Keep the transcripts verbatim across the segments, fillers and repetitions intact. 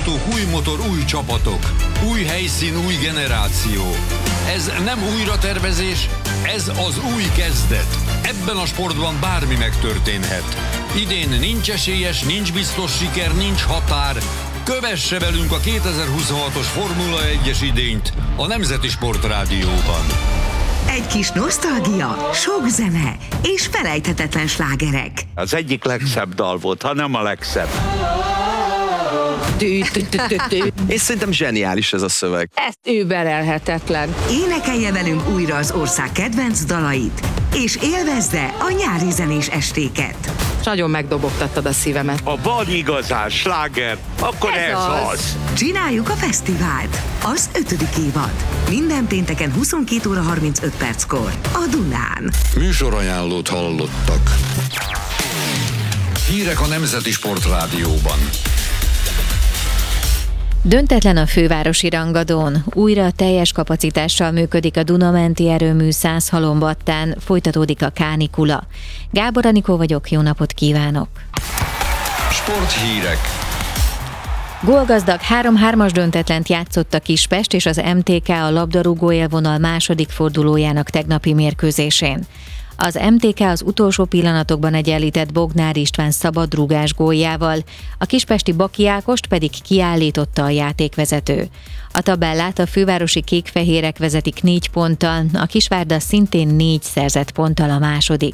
autók, új motor, új csapatok. Új helyszín, új generáció. Ez nem újratervezés, ez az új kezdet. Ebben a sportban bármi megtörténhet. Idén nincs esélyes, nincs biztos siker, nincs határ. Kövesse velünk a kétezer-huszonhatos Formula egyes idényt a Nemzeti Sportrádióban. Egy kis nosztalgia, sok zene és felejthetetlen slágerek. Az egyik legszebb dal volt, ha nem a legszebb. És szerintem zseniális ez a szöveg. Ez überelhetetlen. Énekelje velünk újra az ország kedvenc dalait, és élvezze a nyári zenés estéket. Nagyon megdobogtattad a szívemet. Ha van igazán sláger, akkor ez, Ez az. az. Csináljuk a fesztivált, az ötödik évad. Minden pénteken huszonkét óra harmincöt perckor a Dunán. Műsorajánlót hallottak. Hírek a Nemzeti Sportrádióban. Döntetlen a fővárosi rangadón. Újra teljes kapacitással működik a Duna-menti erőmű Szászhalombattán, folytatódik a kánikula. Gábor Anikó vagyok, jó napot kívánok! Sporthírek. Gólgazdag három-hármas döntetlent játszott a Kispest és az em té ká a labdarúgó élvonal második fordulójának tegnapi mérkőzésén. Az em té ká az utolsó pillanatokban egyenlített Bognár István szabadrúgás góljával, a kispesti Baki Ágost pedig kiállította a játékvezető. A tabellát a fővárosi kékfehérek vezetik négy ponttal, a Kisvárda szintén négy szerzett ponttal a második.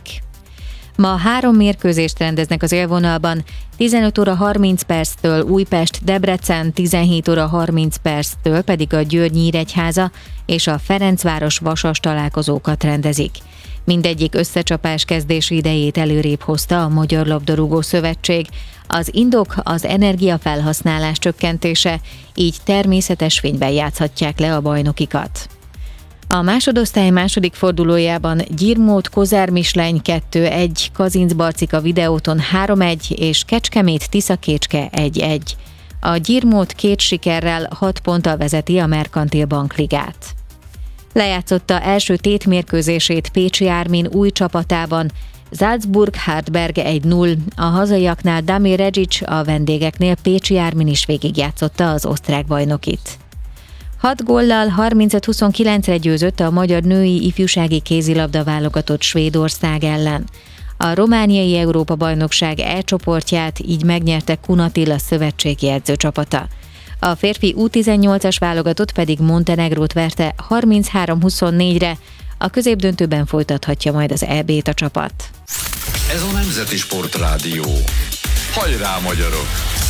Ma három mérkőzést rendeznek az élvonalban, tizenöt óra harminc perctől Újpest-Debrecen, tizenhét óra harminc perctől pedig a Győr-Nyíregyháza és a Ferencváros-Vasas találkozókat rendezik. Mindegyik összecsapás kezdési idejét előrébb hozta a Magyar Labdarúgó Szövetség. Az indok az energiafelhasználás csökkentése, így természetes fényben játszhatják le a bajnokikat. A másodosztály második fordulójában Gyirmót Kozár Misleny kettő egy, Kazincbarcika Videóton három egy és Kecskemét Tiszakécske egy egy. A Gyirmót két sikerrel hat ponttal vezeti a Merkantil Bankligát. Lejátszotta első tétmérkőzését Pécsi Ármin új csapatában, Salzburg Hartberg egy null, a hazaiaknál Damir Regic, a vendégeknél Pécsi Ármin is végigjátszotta az osztrák bajnokit. Hat góllal harmincöt huszonkilencre győzött a magyar női ifjúsági kézilabda válogatott Svédország ellen. A romániai Európa-bajnokság E csoportját így megnyerte Kun Attila szövetségi edzőcsapata. A férfi U tizennyolcas válogatott pedig Montenegrót verte harminchárom huszonnégyre, a középdöntőben folytathatja majd az é bét a csapat. Ez a Nemzeti Sportrádió. Hajrá, magyarok!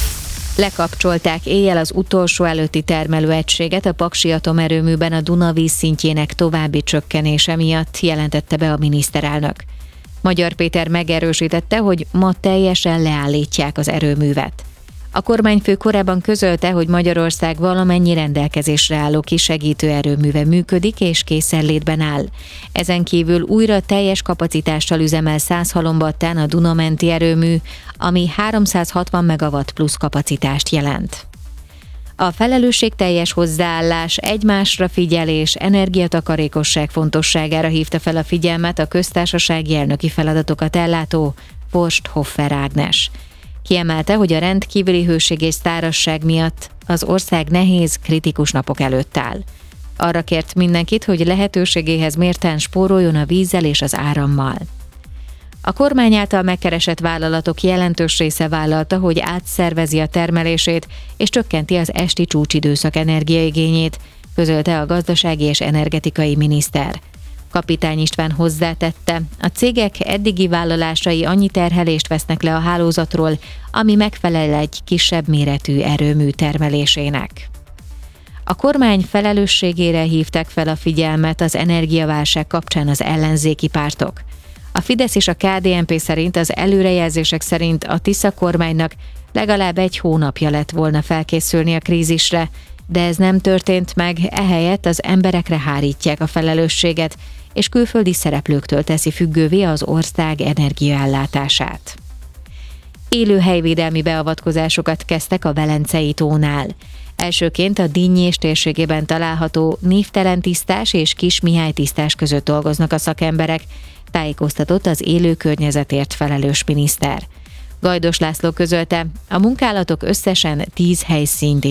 Lekapcsolták éjjel az utolsó előtti termelőegységet a Paksi atomerőműben a Duna vízszintjének további csökkenése miatt, jelentette be a miniszterelnök. Magyar Péter megerősítette, hogy ma teljesen leállítják az erőművet. A kormányfő korábban közölte, hogy Magyarország valamennyi rendelkezésre álló kisegítő erőműve működik és készenlétben áll. Ezen kívül újra teljes kapacitással üzemel Szászhalombattán a Duna-menti erőmű, ami háromszázhatvan megawatt plusz kapacitást jelent. A felelősségteljes hozzáállás, egymásra figyelés, energiatakarékosság fontosságára hívta fel a figyelmet a köztársasági elnöki feladatokat ellátó Forst Hoffer Ágnes. Kiemelte, hogy a rendkívüli hőség és szárazság miatt az ország nehéz, kritikus napok előtt áll. Arra kért mindenkit, hogy lehetőségéhez mérten spóroljon a vízzel és az árammal. A kormány által megkeresett vállalatok jelentős része vállalta, hogy átszervezi a termelését és csökkenti az esti csúcsidőszak energiaigényét, közölte a gazdasági és energetikai miniszter. Kapitány István hozzátette, a cégek eddigi vállalásai annyi terhelést vesznek le a hálózatról, ami megfelel egy kisebb méretű erőmű termelésének. A kormány felelősségére hívták fel a figyelmet az energiaválság kapcsán az ellenzéki pártok. A Fidesz és a ká dé en pé szerint az előrejelzések szerint a Tisza kormánynak legalább egy hónapja lett volna felkészülni a krízisre, de ez nem történt meg, ehelyett az emberekre hárítják a felelősséget, és külföldi szereplőktől teszi függővé az ország energiaellátását. Élőhelyvédelmi beavatkozásokat kezdtek a Velencei tónál. Elsőként a Dinnyés térségében található Névtelen tisztás és Kismihály tisztás között dolgoznak a szakemberek, tájékoztatott az élő környezetért felelős miniszter. Gajdos László közölte, a munkálatok összesen tíz helyszínt